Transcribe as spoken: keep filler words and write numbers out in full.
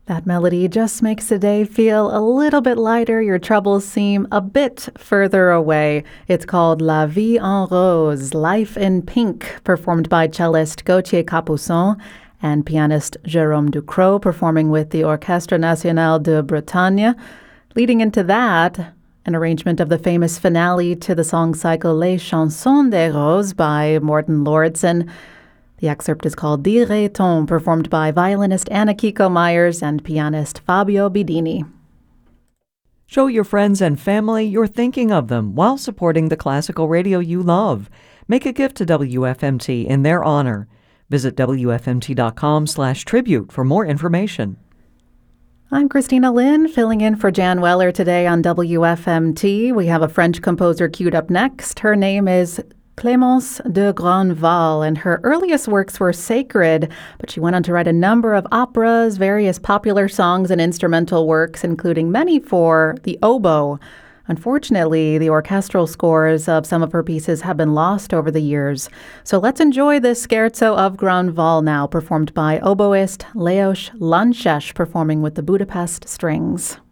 That melody just makes the day feel a little bit lighter. Your troubles seem a bit further away. It's called La Vie en Rose, Life in Pink, performed by cellist Gauthier Capuçon and pianist Jérôme Ducrot, performing with the Orchestre National de Bretagne. Leading into that, an arrangement of the famous finale to the song cycle Les Chansons des Roses by Morten Lauridsen. The excerpt is called Dirait-on, performed by violinist Anna Kiko Myers and pianist Fabio Bidini. Show your friends and family you're thinking of them while supporting the classical radio you love. Make a gift to W F M T in their honor. Visit W F M T dot com slash tribute for more information. I'm Christina Lynn, filling in for Jan Weller today on W F M T. We have a French composer queued up next. Her name is Clémence de Grandval, and her earliest works were sacred, but she went on to write a number of operas, various popular songs, and instrumental works, including many for the oboe. Unfortunately, the orchestral scores of some of her pieces have been lost over the years. So let's enjoy this scherzo of Grandval now, performed by oboist Leos Lances, performing with the Budapest Strings.